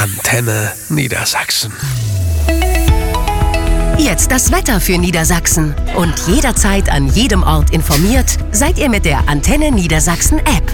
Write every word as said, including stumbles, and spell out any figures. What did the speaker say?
Antenne Niedersachsen. Jetzt das Wetter für Niedersachsen. Und jederzeit an jedem Ort informiert seid ihr mit der Antenne Niedersachsen App.